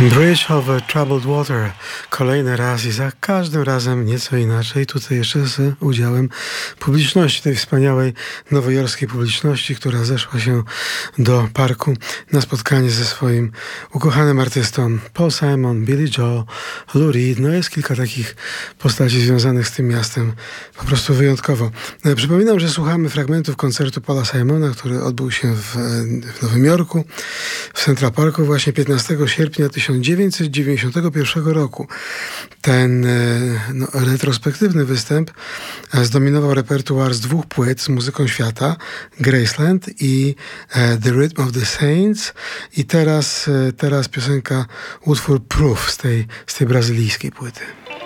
Bridge over Troubled Water. Kolejny raz i za każdym razem nieco inaczej. Tutaj jeszcze z udziałem publiczności, tej wspaniałej nowojorskiej publiczności, która zeszła się do parku na spotkanie ze swoim ukochanym artystą. Paul Simon, Billy Joel, Lou Reed. No jest kilka takich postaci związanych z tym miastem. Po prostu wyjątkowo. Przypominam, że słuchamy fragmentów koncertu Paula Simona, który odbył się w Nowym Jorku, w Central Parku właśnie 15 sierpnia 1991 roku. Ten retrospektywny występ zdominował repertuar z dwóch płyt z muzyką świata, Graceland i The Rhythm of the Saints. I teraz piosenka, utwór Proof z tej brazylijskiej płyty.